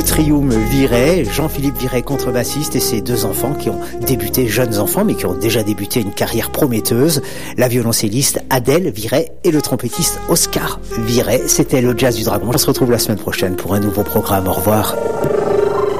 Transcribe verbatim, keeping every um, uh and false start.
Le Trium Viret, Jean-Philippe Viret, contrebassiste, et ses deux enfants qui ont débuté, jeunes enfants, mais qui ont déjà débuté une carrière prometteuse. La violoncelliste Adèle Viret et le trompettiste Oscar Viret. C'était le Jazz du Dragon. On se retrouve la semaine prochaine pour un nouveau programme. Au revoir.